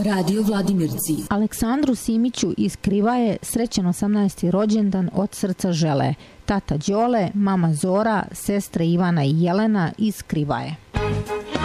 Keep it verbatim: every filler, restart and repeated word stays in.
Radio Vladimirci. Aleksandru Simiću iz Krivaje srećan osamnaesti rođendan od srca žele. Tata Đole, mama Zora, sestre Ivana i Jelena iz Krivaje.